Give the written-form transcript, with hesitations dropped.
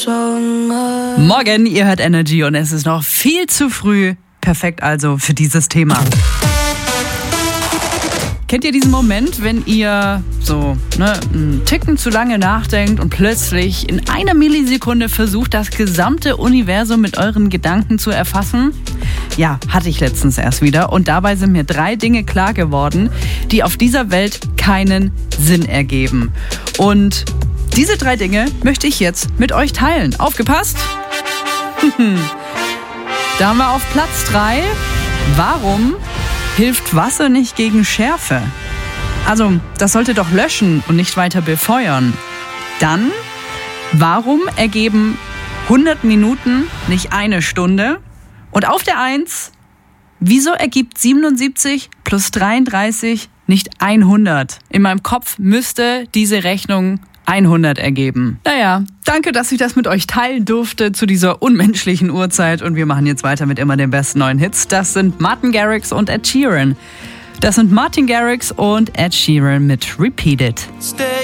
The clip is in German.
Morgen, ihr hört Energy und es ist noch viel zu früh. Perfekt also für dieses Thema. Kennt ihr diesen Moment, wenn ihr so einen Ticken zu lange nachdenkt und plötzlich in einer Millisekunde versucht, das gesamte Universum mit euren Gedanken zu erfassen? Ja, hatte ich letztens erst wieder und dabei sind mir 3 Dinge klar geworden, die auf dieser Welt keinen Sinn ergeben. Und diese 3 Dinge möchte ich jetzt mit euch teilen. Aufgepasst? Da haben wir auf Platz 3. Warum hilft Wasser nicht gegen Schärfe? Also, das sollte doch löschen und nicht weiter befeuern. Dann, warum ergeben 100 Minuten nicht eine Stunde? Und auf der 1, wieso ergibt 77 plus 33 nicht 100? In meinem Kopf müsste diese Rechnung 100 ergeben. Naja, danke, dass ich das mit euch teilen durfte zu dieser unmenschlichen Uhrzeit. Und wir machen jetzt weiter mit immer den besten neuen Hits. Das sind Martin Garrix und Ed Sheeran. Das sind Martin Garrix und Ed Sheeran mit Repeat It.